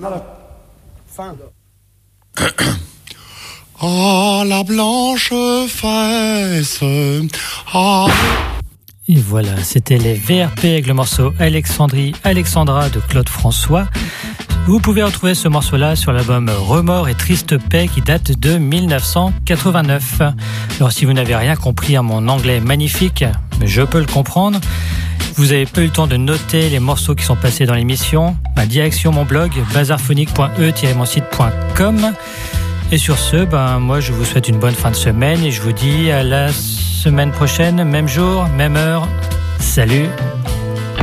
Voilà. Fin. Ah, la blanche fesse. Ah. Et voilà, c'était les VRP avec le morceau Alexandra de Claude François. Vous pouvez retrouver ce morceau-là sur l'album Remords et Triste Paix qui date de 1989. Alors si vous n'avez rien compris à mon anglais magnifique, mais je peux le comprendre, vous n'avez pas eu le temps de noter les morceaux qui sont passés dans l'émission, ma direction, mon blog, bazarphonique.e-monsite.com. Et sur ce, moi je vous souhaite une bonne fin de semaine et je vous dis à la semaine prochaine, même jour, même heure. Salut!